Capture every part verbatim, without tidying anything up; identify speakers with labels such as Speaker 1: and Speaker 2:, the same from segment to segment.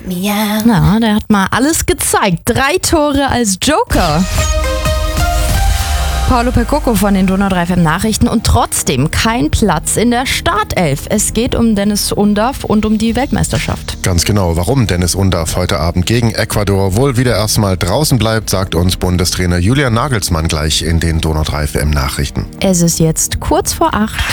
Speaker 1: Ja.
Speaker 2: Na, der hat mal alles gezeigt. Drei Tore als Joker. Paolo Percoco von den Donau drei F M Nachrichten und trotzdem kein Platz in der Startelf. Es geht um Dennis Undav und um die Weltmeisterschaft.
Speaker 3: Ganz genau, warum Dennis Undav heute Abend gegen Ecuador wohl wieder erstmal draußen bleibt, sagt uns Bundestrainer Julian Nagelsmann gleich in den Donau drei F M Nachrichten.
Speaker 2: Es ist jetzt kurz vor acht.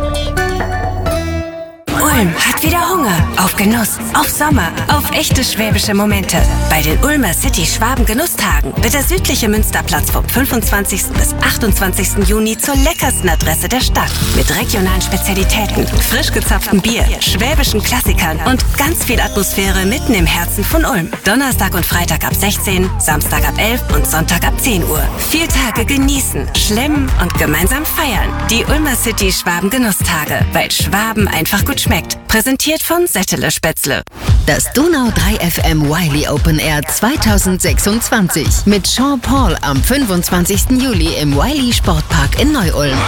Speaker 1: Ulm hat wieder Hunger auf Genuss, auf Sommer, auf echte schwäbische Momente. Bei den Ulmer City Schwaben Genusstagen wird der südliche Münsterplatz vom fünfundzwanzigsten bis achtundzwanzigsten Juni zur leckersten Adresse der Stadt. Mit regionalen Spezialitäten, frisch gezapftem Bier, schwäbischen Klassikern und ganz viel Atmosphäre mitten im Herzen von Ulm. Donnerstag und Freitag ab sechzehn, Samstag ab elf und Sonntag ab zehn Uhr. Vier Tage genießen, schlemmen und gemeinsam feiern. Die Ulmer City Schwaben Genusstage, weil Schwaben einfach gut schmeckt. Präsentiert von Settele Spätzle.
Speaker 4: Das Donau drei F M Wiley Open Air zweitausendsechsundzwanzig mit Sean Paul am fünfundzwanzigsten Juli im Wiley Sportpark in Neu-Ulm.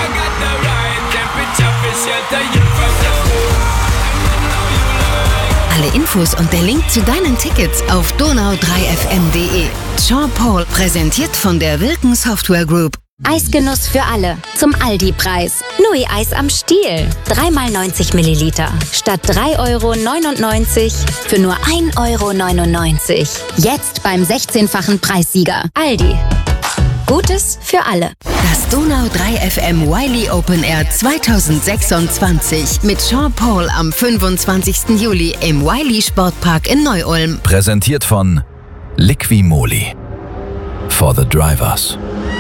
Speaker 4: Alle Infos und der Link zu deinen Tickets auf donau drei f m punkt de. Sean Paul, präsentiert von der Wilken Software Group.
Speaker 5: Eisgenuss für alle. Zum Aldi-Preis. Nui-Eis am Stiel. drei mal neunzig Milliliter. Statt drei Euro neunundneunzig für nur ein Euro neunundneunzig. Jetzt beim sechzehnfachen Preissieger. Aldi. Gutes für alle.
Speaker 4: Das Donau drei F M Wiley Open Air zweitausendsechsundzwanzig mit Sean Paul am fünfundzwanzigsten Juli im Wiley Sportpark in Neu-Ulm.
Speaker 6: Präsentiert von Liqui-Moly. For the Drivers.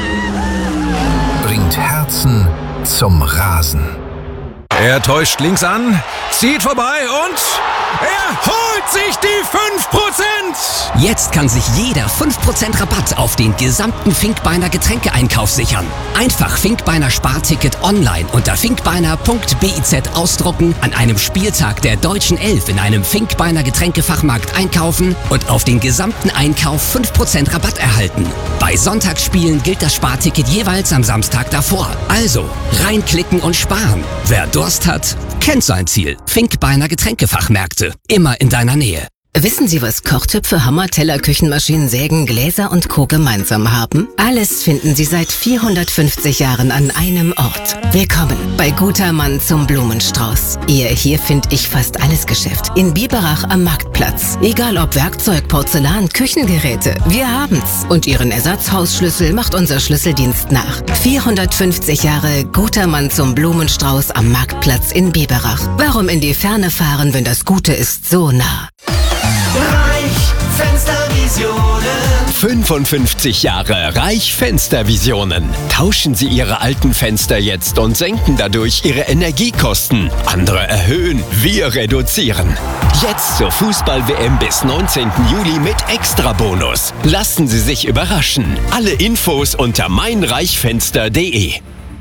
Speaker 6: Bringt Herzen zum Rasen.
Speaker 7: Er täuscht links an, zieht vorbei und er holt sich die fünf Prozent!
Speaker 8: Jetzt kann sich jeder fünf Prozent Rabatt auf den gesamten Finkbeiner Getränkeeinkauf sichern. Einfach Finkbeiner Sparticket online unter finkbeiner punkt biz ausdrucken, an einem Spieltag der Deutschen Elf in einem Finkbeiner Getränkefachmarkt einkaufen und auf den gesamten Einkauf fünf Prozent Rabatt erhalten. Bei Sonntagsspielen gilt das Sparticket jeweils am Samstag davor. Also reinklicken und sparen. Wer Durst hat, kennt sein Ziel. Finkbeiner Getränkefachmärkte. Immer in deiner Nähe.
Speaker 4: Wissen Sie, was Kochtöpfe, Hammer, Teller, Küchenmaschinen, Sägen, Gläser und Co. gemeinsam haben? Alles finden Sie seit vierhundertfünfzig Jahren an einem Ort. Willkommen bei Guter Mann zum Blumenstrauß. Ihr hier finde ich fast alles Geschäft. In Biberach am Marktplatz. Egal ob Werkzeug, Porzellan, Küchengeräte, wir haben's. Und Ihren Ersatzhausschlüssel macht unser Schlüsseldienst nach. vierhundertfünfzig Jahre Guter Mann zum Blumenstrauß am Marktplatz in Biberach. Warum in die Ferne fahren, wenn das Gute ist so nah?
Speaker 9: Reich Fenstervisionen.
Speaker 10: fünfundfünfzig Jahre Reich Fenstervisionen. Tauschen Sie Ihre alten Fenster jetzt und senken dadurch Ihre Energiekosten. Andere erhöhen, wir reduzieren. Jetzt zur Fußball-W M bis neunzehnten Juli mit Extrabonus. Lassen Sie sich überraschen. Alle Infos unter meinreichfenster punkt de.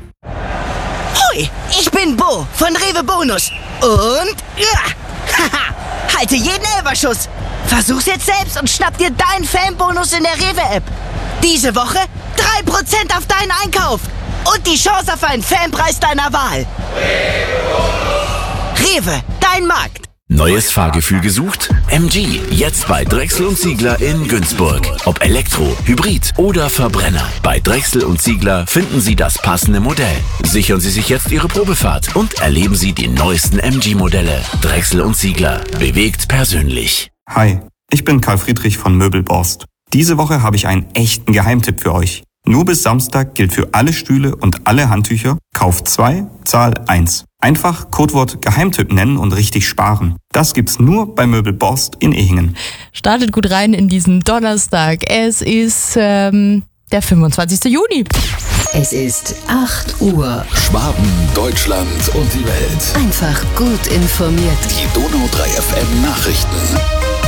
Speaker 11: Hoi, ich bin Bo von Rewe Bonus. Und ja, haha, halte jeden Elferschuss. Versuch's jetzt selbst und schnapp dir deinen Fanbonus in der Rewe-App. Diese Woche drei Prozent auf deinen Einkauf und die Chance auf einen Fanpreis deiner Wahl. Rewe, dein Markt.
Speaker 12: Neues Fahrgefühl gesucht? M G, jetzt bei Drechsel und Ziegler in Günzburg. Ob Elektro, Hybrid oder Verbrenner. Bei Drechsel und Ziegler finden Sie das passende Modell. Sichern Sie sich jetzt Ihre Probefahrt und erleben Sie die neuesten M G-Modelle. Drechsel und Ziegler. Bewegt persönlich.
Speaker 13: Hi, ich bin Karl Friedrich von Möbelborst. Diese Woche habe ich einen echten Geheimtipp für euch. Nur bis Samstag gilt für alle Stühle und alle Handtücher: Kauf zwei, zahl eins. Einfach Codewort Geheimtipp nennen und richtig sparen. Das gibt's nur bei Möbelborst in Ehingen.
Speaker 2: Startet gut rein in diesen Donnerstag. Es ist ähm, der fünfundzwanzigsten Juni.
Speaker 4: Es ist acht Uhr.
Speaker 6: Schwaben, Deutschland und die Welt.
Speaker 4: Einfach gut informiert.
Speaker 6: Die Donau drei F M Nachrichten.